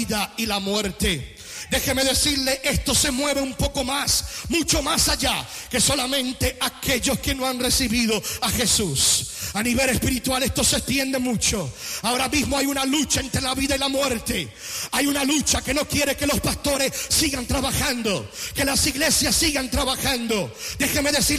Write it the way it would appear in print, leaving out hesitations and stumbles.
vida y la muerte. Déjeme decirle, esto se mueve un poco más, mucho más allá que solamente aquellos que no han recibido a Jesús. A nivel espiritual esto se extiende mucho. Ahora mismo hay una lucha entre la vida y la muerte. Hay una lucha que no quiere que los pastores sigan trabajando, que las iglesias sigan trabajando. Déjeme decirle